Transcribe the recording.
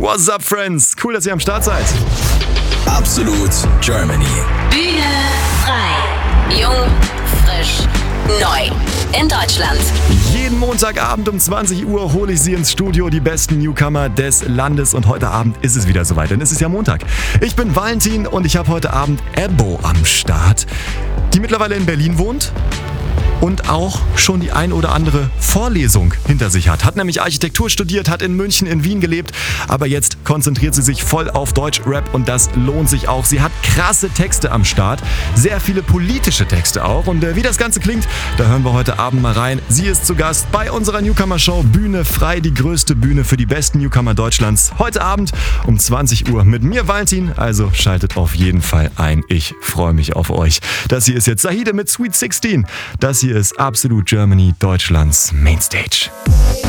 What's up, Friends? Cool, dass ihr am Start seid. Absolut Germany. Bühne frei. Jung, frisch, neu. In Deutschland. Jeden Montagabend um 20 Uhr hole ich sie ins Studio, die besten Newcomer des Landes. Und heute Abend ist es wieder soweit, denn es ist ja Montag. Ich bin Valentin und ich habe heute Abend Ebbo am Start, die mittlerweile in Berlin wohnt und auch schon die ein oder andere Vorlesung hinter sich hat. Hat nämlich Architektur studiert, hat in München, in Wien gelebt, aber jetzt konzentriert sie sich voll auf Deutschrap und das lohnt sich auch. Sie hat krasse Texte am Start, sehr viele politische Texte auch. Und wie das Ganze klingt, da hören wir heute Abend mal rein. Sie ist zu Gast bei unserer Newcomer-Show Bühne frei, die größte Bühne für die besten Newcomer Deutschlands. Heute Abend um 20 Uhr mit mir, Valentin. Also schaltet auf jeden Fall ein. Ich freue mich auf euch. Das hier ist jetzt Zahide mit Sweet 16. Das hier ist Absolut Germany, Deutschlands Mainstage.